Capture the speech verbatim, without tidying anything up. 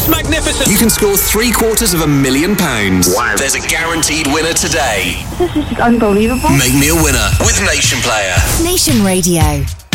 magnificent. You can score three quarters of a million pounds. Wow. There's a guaranteed winner today. This is just unbelievable. Make me a winner with Nation Player. Nation Radio.